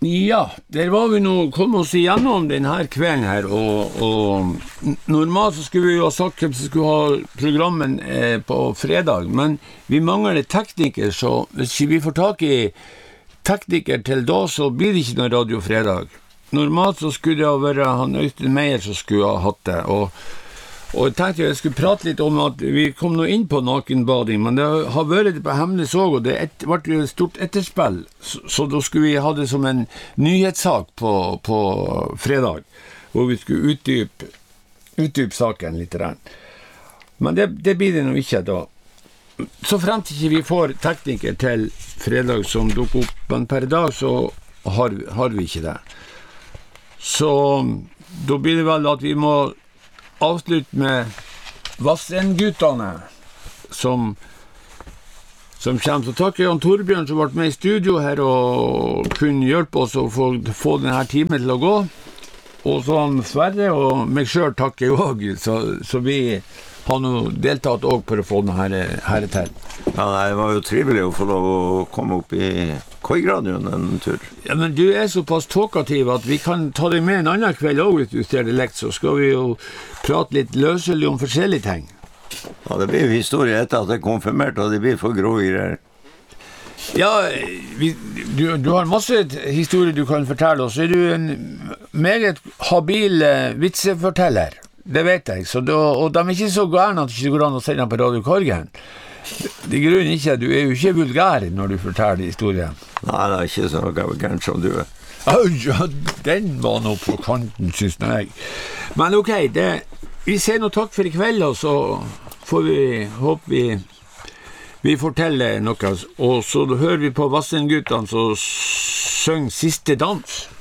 Ja, der var vi nå kom oss igjennom denne kvelden her, og normalt så skulle vi jo ha sagt hvem som skulle ha programmen på fredag, men vi mangler tekniker, så hvis ikke vi får tak i tekniker til da, så blir det ikke noe radio fredag. Normalt så skulle det være han Øystein Meyer som skulle ha hatt det, og jeg tenkte jeg skulle prate litt om at vi kom nå inn på nakenbading, men det har vært på Hemnes også, og det ble et stort etterspill, så da skulle vi ha det som en nyhetssak på fredag, hvor vi skulle utdype saken litt. Men det blir det nå ikke da. Så frem til ikke vi får tekniker til fredag som dukker opp, men per dag så har vi ikke det. Så da blir det vel at vi må avslutt med Vassendguttene som kommer. Så takker Jan Torbjørn som ble med i studio her og kunne hjelpe oss å få denne timen til å gå. Og så han Sverre og meg selv takker jeg også, så vi har nå deltatt også for å få denne her til. Ja, det var jo trivelig å få lov å komme opp i Koiradioen en tur. Ja, men du såpass talkativ at vi kan ta deg med en annen kveld også, hvis du ser det lekt, så skal vi jo prate litt løselig om forskjellige ting. Ja, det blir jo historie etter at det er konfirmert, og det blir for grå greier. Ja, du har masse historier du kan fortelle oss. Du en meget habil vitseforteller, det vet jeg. Og de ikke så gærne at det ikke går an å sende dem på Radio Korgen. Det grunnen ikke, du jo ikke vulgær når du forteller historien. Nei, det er ikke så gærent som du er. Ja, den var nå på kanten, synes jeg. Men ok, vi sier noe takk for i kveld, og så får vi håpe vi forteller noe. Og så hører vi på Vassendguttene som synger Siste dans.